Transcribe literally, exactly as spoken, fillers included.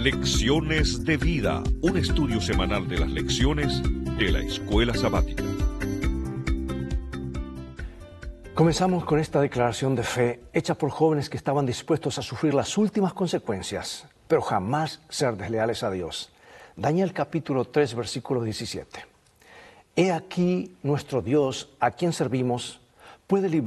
Lecciones de Vida, un estudio semanal de las lecciones de la Escuela Sabática. Comenzamos con esta declaración de fe hecha por jóvenes que estaban dispuestos a sufrir las últimas consecuencias, pero jamás ser desleales a Dios. Daniel capítulo tres, versículo diecisiete. He aquí nuestro Dios, a quien servimos, puede librar